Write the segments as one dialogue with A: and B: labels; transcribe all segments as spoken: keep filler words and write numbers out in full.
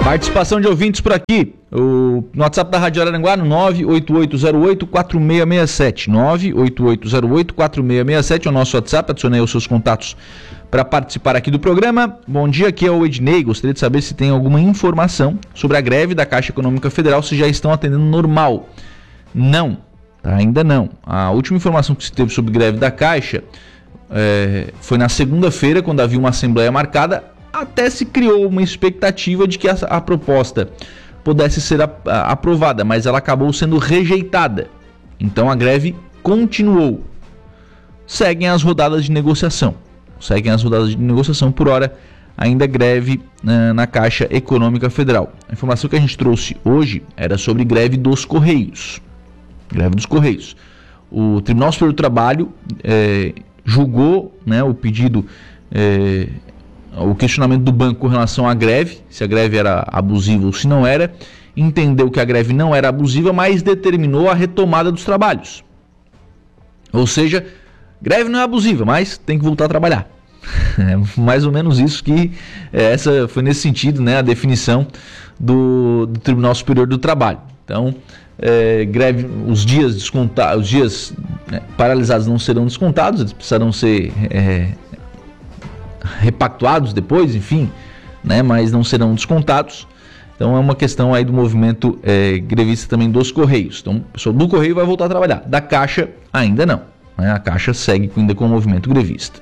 A: Participação de ouvintes por aqui. O, no WhatsApp da Rádio Araranguá, no nove oito oito zero oito quatro seis seis sete. nove oito oito zero oito quatro seis seis sete é o nosso WhatsApp. Adicionei os seus contatos para participar aqui do programa. Bom dia, aqui é o Ednei. Gostaria de saber se tem alguma informação sobre a greve da Caixa Econômica Federal, se já estão atendendo normal. Não, tá, ainda não. A última informação que se teve sobre greve da Caixa é, foi na segunda-feira, quando havia uma assembleia marcada. Até se criou uma expectativa de que a, a proposta pudesse ser a, a, aprovada, mas ela acabou sendo rejeitada. Então a greve continuou. Seguem as rodadas de negociação. Seguem as rodadas de negociação. Por hora, ainda greve uh, na Caixa Econômica Federal. A informação que a gente trouxe hoje era sobre greve dos Correios. Greve dos Correios. O Tribunal Superior do Trabalho eh, julgou, né, o pedido... Eh, o questionamento do banco com relação à greve, se a greve era abusiva ou se não era, entendeu que a greve não era abusiva, mas determinou a retomada dos trabalhos. Ou seja, greve não é abusiva, mas tem que voltar a trabalhar. É mais ou menos isso que, é, essa foi nesse sentido, né, a definição do, do Tribunal Superior do Trabalho. Então, é, greve, os dias descontados, os dias né, paralisados não serão descontados, eles precisarão ser... É, repactuados depois, enfim, né, mas não serão descontados. Então é uma questão aí do movimento é, grevista também dos Correios. Então o pessoal do Correio vai voltar a trabalhar, da Caixa ainda não, né? A Caixa segue ainda com o movimento grevista.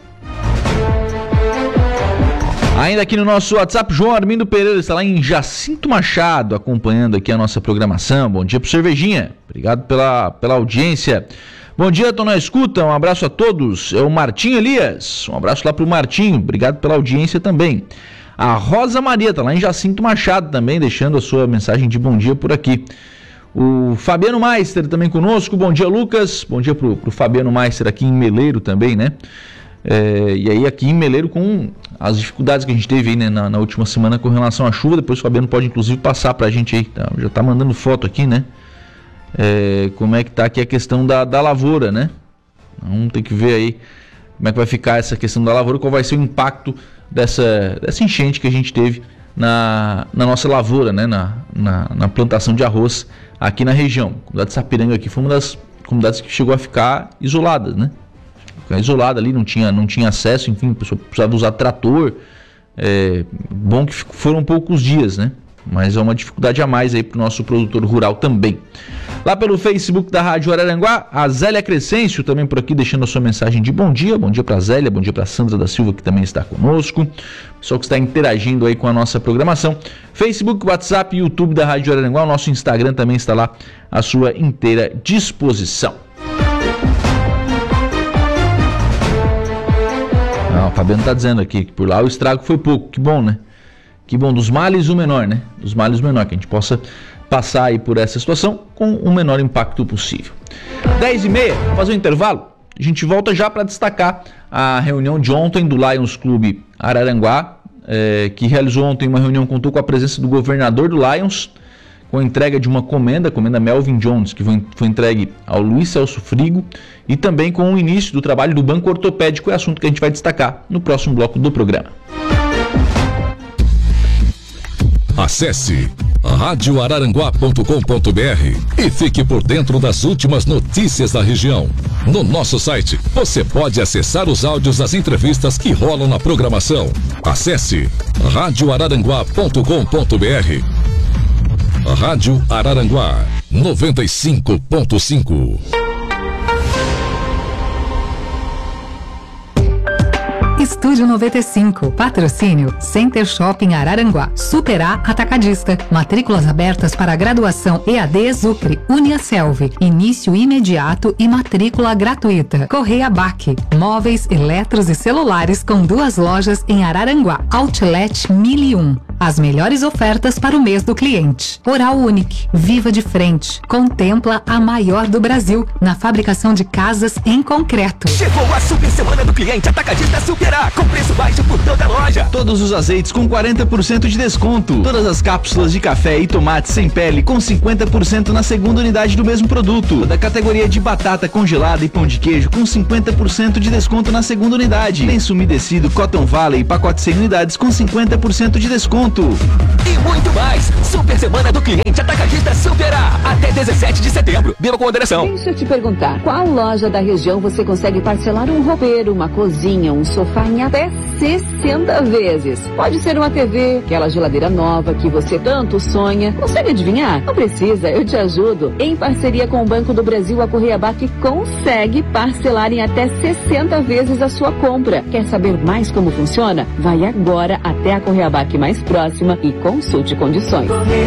A: Ainda aqui no nosso WhatsApp, João Armindo Pereira está lá em Jacinto Machado, acompanhando aqui a nossa programação. Bom dia pro Cervejinha, obrigado pela, pela audiência. Bom dia, tô na escuta, um abraço a todos. É o Martinho Elias, um abraço lá pro Martinho, obrigado pela audiência também. A Rosa Maria tá lá em Jacinto Machado também, deixando a sua mensagem de bom dia por aqui. O Fabiano Meister também conosco, bom dia, Lucas, bom dia pro, pro Fabiano Meister aqui em Meleiro também, né? É, e aí aqui em Meleiro com as dificuldades que a gente teve aí, né, na, na última semana com relação à chuva, depois o Fabiano pode inclusive passar pra gente aí, tá? Já tá mandando foto aqui, né? É, como é que tá aqui a questão da, da lavoura, né? Vamos ter que ver aí como é que vai ficar essa questão da lavoura, qual vai ser o impacto dessa, dessa enchente que a gente teve na, na nossa lavoura, né? Na, na, na plantação de arroz aqui na região. A comunidade de Sapiranga aqui foi uma das comunidades que chegou a ficar isolada, né? Ficar isolada ali, não tinha, não tinha acesso, enfim, a pessoa precisava usar trator. É, bom que foram poucos dias, né? Mas é uma dificuldade a mais aí para o nosso produtor rural também. Lá pelo Facebook da Rádio Araranguá, a Zélia Crescêncio também por aqui deixando a sua mensagem de bom dia. Bom dia para a Zélia, bom dia para a Sandra da Silva que também está conosco. Pessoal que está interagindo aí com a nossa programação. Facebook, WhatsApp, YouTube da Rádio Araranguá, o nosso Instagram também está lá à sua inteira disposição. Ah, o Fabiano está dizendo aqui que por lá o estrago foi pouco, que bom, né? Que bom, dos males o menor, né? Dos males o menor, que a gente possa passar aí por essa situação com o menor impacto possível. dez e meia, vamos fazer um intervalo? A gente volta já para destacar a reunião de ontem do Lions Clube Araranguá, é, que realizou ontem uma reunião, contou com a presença do governador do Lions, com a entrega de uma comenda, a comenda Melvin Jones, que foi, foi entregue ao Luiz Celso Frigo, e também com o início do trabalho do Banco Ortopédico, é assunto que a gente vai destacar no próximo bloco do programa.
B: Acesse rádio araranguá ponto com ponto br e fique por dentro das últimas notícias da região. No nosso site, você pode acessar os áudios das entrevistas que rolam na programação. Acesse rádio araranguá ponto com ponto br. Rádio Araranguá noventa e cinco ponto cinco.
C: Estúdio noventa e cinco, patrocínio Center Shopping Araranguá, Super A Atacadista, matrículas abertas para graduação E A D Zucre, Uniaselv, início imediato e matrícula gratuita. Correia B A C, móveis, eletros e celulares com duas lojas em Araranguá, Outlet mil e um. As melhores ofertas para o mês do cliente. Oral Unique, viva de frente. Contempla a maior do Brasil na fabricação de casas em concreto.
D: Chegou a super semana do cliente Atacadista Super A, com preço baixo por toda a loja.
A: Todos os azeites com quarenta por cento de desconto. Todas as cápsulas de café e tomate sem pele com cinquenta por cento na segunda unidade do mesmo produto. Da categoria de batata congelada e pão de queijo com cinquenta por cento de desconto na segunda unidade. Lenço umedecido Cotton Valley, pacote cem unidades com cinquenta por cento de desconto.
D: desconto. E muito mais. Super Semana do Cliente Atacadista Super A. Até dezessete de setembro. Beba com moderação.
E: Deixa eu te perguntar, qual loja da região você consegue parcelar um roupeiro, uma cozinha, um sofá em até sessenta vezes? Pode ser uma T V, aquela geladeira nova que você tanto sonha. Consegue adivinhar? Não precisa, eu te ajudo. Em parceria com o Banco do Brasil, a Correiabac consegue parcelar em até sessenta vezes a sua compra. Quer saber mais como funciona? Vai agora até a Correiabac mais próxima e consulte condições.